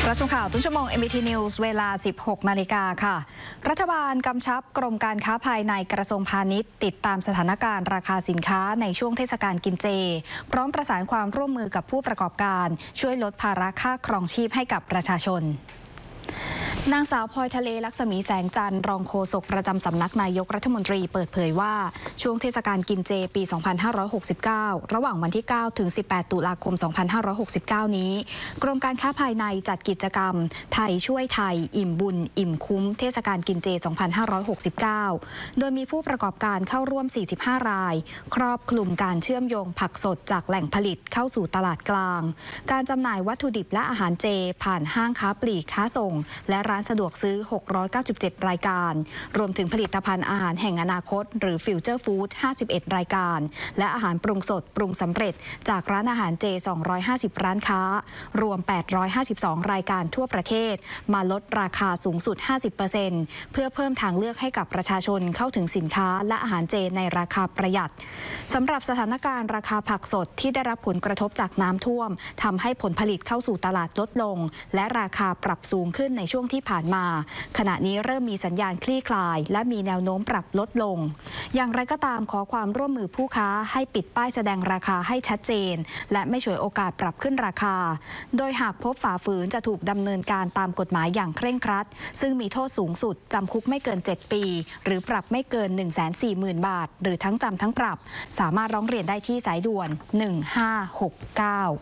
รับชมข่าวต้นชั่วโมง MBT News เวลา 16 นาฬิกาค่ะรัฐบาลกำชับกรมการค้าภายในกระทรวงพาณิชย์ติดตามสถานการณ์ราคาสินค้าในช่วงเทศกาลกินเจพร้อมประสานความร่วมมือกับผู้ประกอบการช่วยลดภาระค่าครองชีพให้กับประชาชนนางสาวพลอยทะเลลักษมีแสงจันทร์รองโฆษกประจำสำนักนายกรัฐมนตรีเปิดเผยว่าช่วงเทศกาลกินเจปี 2569 ระหว่างวันที่ 9 ถึง 18 ตุลาคม 2569 นี้กรมการค้าภายในจัดกิจกรรมไทยช่วยไทยอิ่มบุญอิ่มคุ้มเทศกาลกินเจ 2569 โดยมีผู้ประกอบการเข้าร่วม 45 รายครอบคลุมการเชื่อมโยงผักสดจากแหล่งผลิตเข้าสู่ตลาดกลางการจำหน่ายวัตถุดิบและอาหารเจผ่านห้างค้าปลีกค้าส่งและร้านสะดวกซื้อ 697 รายการรวมถึงผลิตภัณฑ์อาหารแห่งอนาคตหรือฟิวเจอร์ฟู้ด 51 รายการและอาหารปรุงสดปรุงสำเร็จจากร้านอาหารเจ 250 ร้านค้ารวม 852 รายการทั่วประเทศมาลดราคาสูงสุด 50% เพื่อเพิ่มทางเลือกให้กับประชาชนเข้าถึงสินค้าและอาหารเจในราคาประหยัดสำหรับสถานการณ์ราคาผักสดที่ได้รับผลกระทบจากน้ำท่วมทำให้ผลผลิตเข้าสู่ตลาดลดลงและราคาปรับสูงขึ้นในช่วงที่ผ่านมาขณะนี้เริ่มมีสัญญาณคลี่คลายและมีแนวโน้มปรับลดลงอย่างไรก็ตามขอความร่วมมือผู้ค้าให้ปิดป้ายแสดงราคาให้ชัดเจนและไม่ฉวยโอกาสปรับขึ้นราคาโดยหากพบฝ่าฝืนจะถูกดำเนินการตามกฎหมายอย่างเคร่งครัดซึ่งมีโทษสูงสุดจำคุกไม่เกิน 7 ปีหรือปรับไม่เกิน 140,000 บาทหรือทั้งจำทั้งปรับสามารถร้องเรียนได้ที่สายด่วน 1569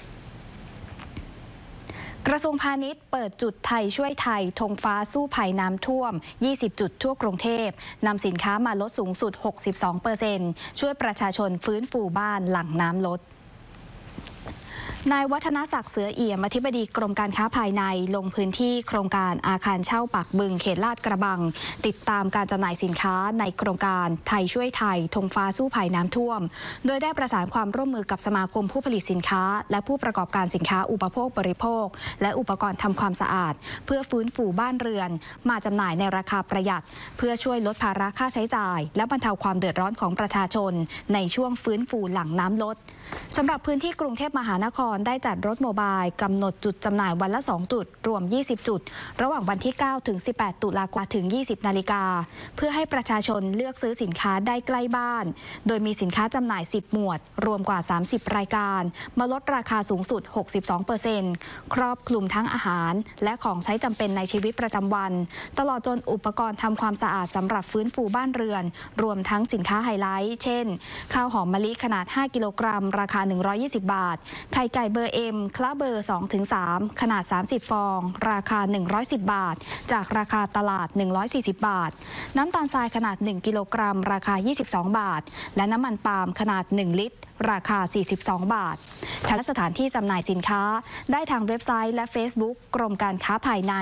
กระทรวงพาณิชย์เปิดจุดไทยช่วยไทยธงฟ้าสู้ภัยน้ำท่วม 20 จุดทั่วกรุงเทพนำสินค้ามาลดสูงสุด 62% ช่วยประชาชนฟื้นฟูบ้านหลังน้ำลดนายวัฒนศักดิ์เสือเอี่ยมอธิบดีกรมการค้าภายในลงพื้นที่โครงการอาคารเช่าปากบึงเขตลาดกระบังติดตามการจำหน่ายสินค้าในโครงการไทยช่วยไทยธงฟ้าสู้ภัยน้ำท่วมโดยได้ประสานความร่วมมือกับสมาคมผู้ผลิตสินค้าและผู้ประกอบการสินค้าอุปโภคบริโภคและอุปกรณ์ทำความสะอาดเพื่อฟื้นฟูบ้านเรือนมาจำหน่ายในราคาประหยัดเพื่อช่วยลดภาระค่าใช้จ่ายและบรรเทาความเดือดร้อนของประชาชนในช่วงฟื้นฟูหลังน้ำลดสำหรับพื้นที่กรุงเทพมหานครได้จัดรถโมบายกำหนดจุดจำหน่ายวันละ 2 จุดรวม 20 จุดระหว่างวันที่ 9 ถึง 18 ตุลาคมถึง 20 นาฬิกาเพื่อให้ประชาชนเลือกซื้อสินค้าได้ใกล้บ้านโดยมีสินค้าจำหน่าย 10 หมวดรวมกว่า 30 รายการมาลดราคาสูงสุด 62% ครอบคลุมทั้งอาหารและของใช้จำเป็นในชีวิตประจำวันตลอดจนอุปกรณ์ทำความสะอาดสำหรับฟื้นฟูบ้านเรือนรวมทั้งสินค้าไฮไลท์เช่นข้าวหอมมะลิขนาด 5 กิโลกรัมราคา 120 บาทไข่ไก่เบอร์ M คละเบอร์ 2-3 ขนาด 30 ฟองราคา 110 บาทจากราคาตลาด 140 บาทน้ำตาลทรายขนาด 1 กิโลกรัมราคา 22 บาทและน้ำมันปาล์มขนาด 1 ลิตรราคา 42 บาททั้งสถานที่จำหน่ายสินค้าได้ทางเว็บไซต์และ Facebook กรมการค้าภายใน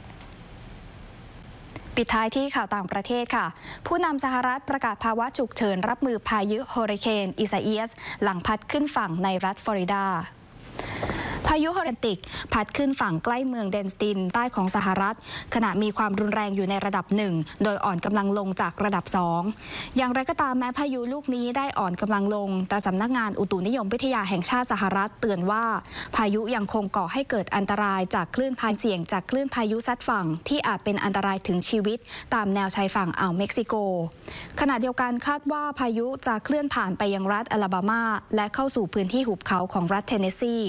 ปิดท้ายที่ข่าวต่างประเทศค่ะผู้นำสหรัฐประกาศภาวะฉุกเฉินรับมือพายุเฮอริเคนอิซาเอียสหลังพัดขึ้นฝั่งในรัฐฟลอริดาพายุเฮอริเคนพัดขึ้นฝั่งใกล้เมืองเดนสตินใต้ของสหรัฐขณะมีความรุนแรงอยู่ในระดับ 1โดยอ่อนกำลังลงจากระดับ 2อย่างไรก็ตามแม้พายุลูกนี้ได้อ่อนกำลังลงแต่สำนักงานอุตุนิยมวิทยาแห่งชาติสหรัฐเตือนว่าพายุยังคงก่อให้เกิดอันตรายจากคลื่นพายุเสี่ยงจากคลื่นพายุซัดฝั่งที่อาจเป็นอันตรายถึงชีวิตตามแนวชายฝั่งอ่าวเม็กซิโกขณะเดียวกันคาดว่าพายุจะเคลื่อนผ่านไปยังรัฐอลาบามาและเข้าสู่พื้นที่หุบเขาของรัฐเทนเนสซี